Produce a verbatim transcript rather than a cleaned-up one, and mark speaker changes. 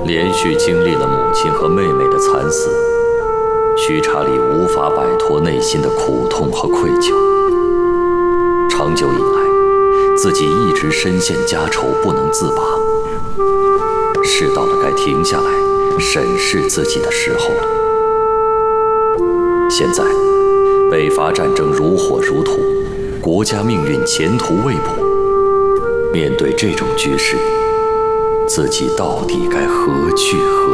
Speaker 1: 连续经历了母亲和妹妹的惨死，徐查理无法摆脱内心的苦痛和愧疚。长久以来，自己一直深陷家仇，不能自拔。是到了该停下来审视自己的时候了。现在，北伐战争如火如荼，国家命运前途未卜。面对这种局势，自己到底该何去何